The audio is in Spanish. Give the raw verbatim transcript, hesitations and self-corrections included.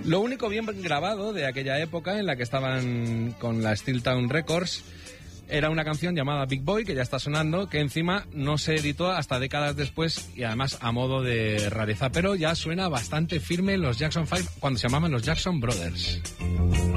Lo único bien grabado de aquella época en la que estaban con la Steel Town Records era una canción llamada Big Boy, que ya está sonando, que encima no se editó hasta décadas después y además a modo de rareza, pero ya suena bastante firme los Jackson Five cuando se llamaban los Jackson Brothers.